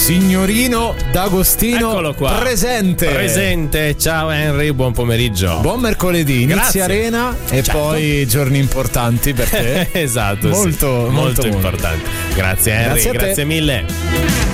Signorino D'Agostino. Eccolo qua. Presente. Ciao Henry, buon pomeriggio. Buon mercoledì, inizia Grazie. Arena e Certo. poi giorni importanti per te. Esatto, molto importante. Grazie Henry, Grazie a te. grazie mille.